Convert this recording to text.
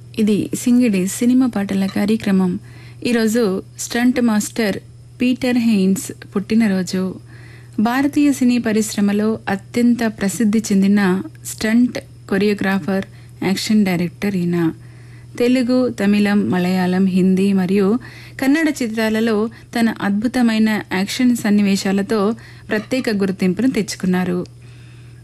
ఇది సింగిడి సినిమా పాటల కార్యక్రమం. ఈరోజు స్టంట్ మాస్టర్ పీటర్ హెయిన్స్ పుట్టినరోజు. భారతీయ సినీ పరిశ్రమలో అత్యంత ప్రసిద్ధి చెందిన స్టంట్ కొరియోగ్రాఫర్, యాక్షన్ డైరెక్టర్ ఈయన. తెలుగు, తమిళం, మలయాళం, హిందీ మరియు కన్నడ చిత్రాలలో తన అద్భుతమైన యాక్షన్ సన్నివేశాలతో ప్రత్యేక గుర్తింపును తెచ్చుకున్నారు.